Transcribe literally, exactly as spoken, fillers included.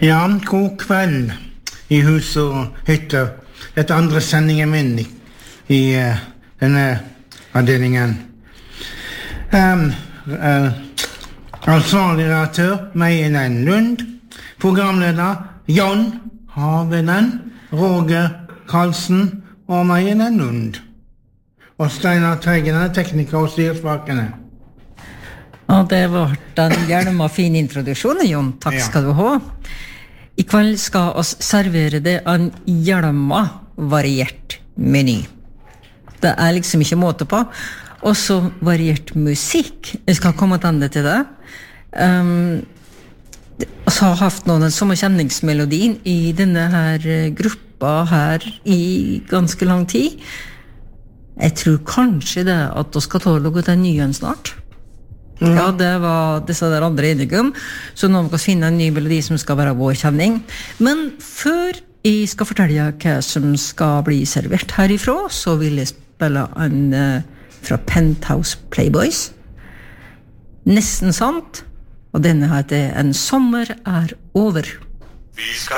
Ja, god kveld i hus og hytter. Dette er andre sendingen min i, i uh, denne avdelingen. Um, uh, ansvarlig redaktør, Meienen Lund. Programleder, Jon Havenen, Roger Karlsen og Meienen Lund. Og Steinar Teigen er tekniker og styrsvakene. Og det var en gjerne fin introduksjon, Jon. Takk skal du ha. I kveld skal oss servere det en gjerne variert meny. Det er liksom ikke måte på. Også variert musikk. Jeg skal komme til til det. Um, og så har haft noen som kjenningsmelodien i denne her gruppa her i ganske lang tid. Jeg tror kanskje det at du skal ta noe til nyen snart. Mm. Ja, det var disse der andre enige om. Så nå må vi finne en ny melodi som skal være vår kjenning. Men før jeg skal fortelle hva som skal bli servert herifra, så vil jeg spille en uh, fra Penthouse Playboys. Nesten sant. Og denne heter En sommer er over. Vi skal